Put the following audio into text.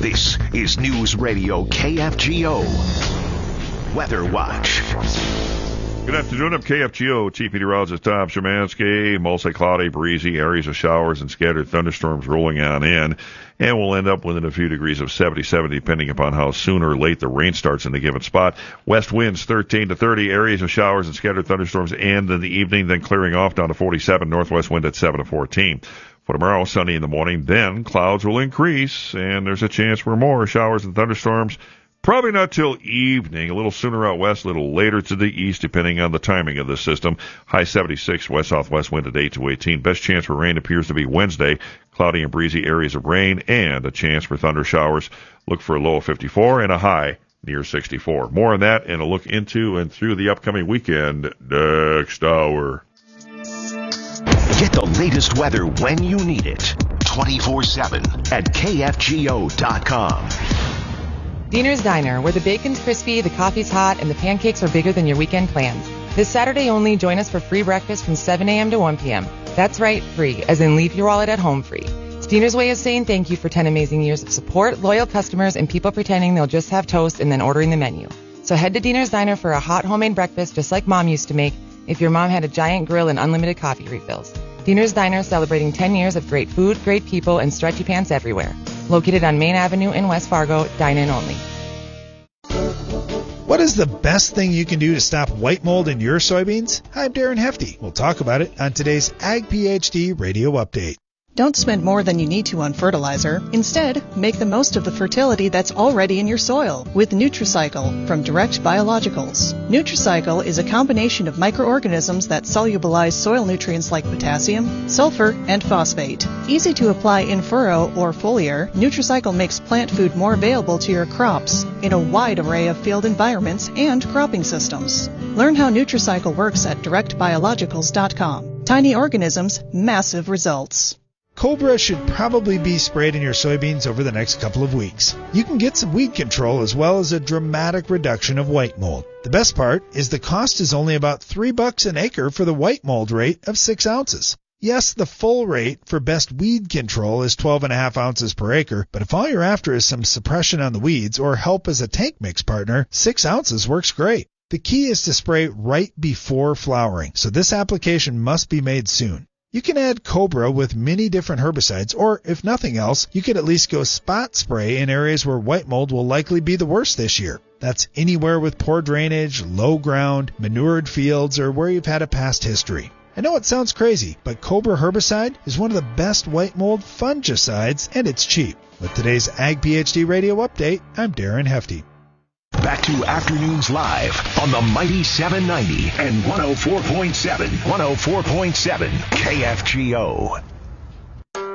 This is News Radio KFGO Weather Watch. Good afternoon. I'm KFGO Chief Meteorologist Tom Szymanski. Mostly cloudy, breezy, areas of showers and scattered thunderstorms rolling on in. And we'll end up within a few degrees of 77, depending upon how soon or late the rain starts in a given spot. West winds 13 to 30, areas of showers and scattered thunderstorms and in the evening, then clearing off down to 47. Northwest wind at 7 to 14. For tomorrow, sunny in the morning, then clouds will increase, and there's a chance for more showers and thunderstorms. Probably not till evening, a little sooner out west, a little later to the east, depending on the timing of this system. High 76, west-southwest wind at 8 to 18. Best chance for rain appears to be Wednesday. Cloudy and breezy areas of rain and a chance for thunder showers. Look for a low of 54 and a high near 64. More on that and a look into and through the upcoming weekend next hour. Get the latest weather when you need it. 24/7 at KFGO.com. Diener's Diner, where the bacon's crispy, the coffee's hot, and the pancakes are bigger than your weekend plans. This Saturday only, join us for free breakfast from 7 a.m. to 1 p.m. That's right, free, as in leave your wallet at home free. It's Diener's way of saying thank you for 10 amazing years of support, loyal customers, and people pretending they'll just have toast and then ordering the menu. So head to Diener's Diner for a hot homemade breakfast just like Mom used to make if your mom had a giant grill and unlimited coffee refills. Diener's Diner celebrating 10 years of great food, great people, and stretchy pants everywhere. Located on Main Avenue in West Fargo, dine-in only. What is the best thing you can do to stop white mold in your soybeans? I'm Darren Hefty. We'll talk about it on today's Ag PhD Radio Update. Don't spend more than you need to on fertilizer. Instead, make the most of the fertility that's already in your soil with Nutricycle from Direct Biologicals. Nutricycle is a combination of microorganisms that solubilize soil nutrients like potassium, sulfur, and phosphate. Easy to apply in furrow or foliar, Nutricycle makes plant food more available to your crops in a wide array of field environments and cropping systems. Learn how Nutricycle works at directbiologicals.com. Tiny organisms, massive results. Cobra should probably be sprayed in your soybeans over the next couple of weeks. You can get some weed control as well as a dramatic reduction of white mold. The best part is the cost is only about $3 an acre for the white mold rate of 6 ounces. Yes, the full rate for best weed control is 12.5 ounces per acre, but if all you're after is some suppression on the weeds or help as a tank mix partner, 6 ounces works great. The key is to spray right before flowering, so this application must be made soon. You can add Cobra with many different herbicides, or if nothing else, you could at least go spot spray in areas where white mold will likely be the worst this year. That's anywhere with poor drainage, low ground, manured fields, or where you've had a past history. I know it sounds crazy, but Cobra herbicide is one of the best white mold fungicides, and it's cheap. With today's Ag PhD Radio Update, I'm Darren Hefty. Back to Afternoons Live on the Mighty 790 and 104.7 KFGO.